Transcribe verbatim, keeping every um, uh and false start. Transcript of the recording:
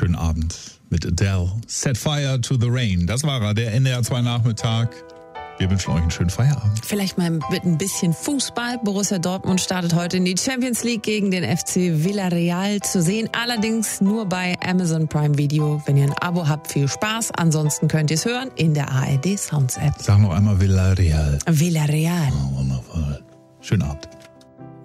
Schönen Abend mit Adele. Set Fire to the Rain. Das war er, der N D R zwei Nachmittag. Wir wünschen euch einen schönen Feierabend. Vielleicht mal mit ein bisschen Fußball. Borussia Dortmund startet heute in die Champions League gegen den F C Villarreal zu sehen. Allerdings nur bei Amazon Prime Video. Wenn ihr ein Abo habt, viel Spaß. Ansonsten könnt ihr es hören in der A R D Sounds App. Sag noch einmal Villarreal. Villarreal. Oh, wundervoll. Schönen Abend.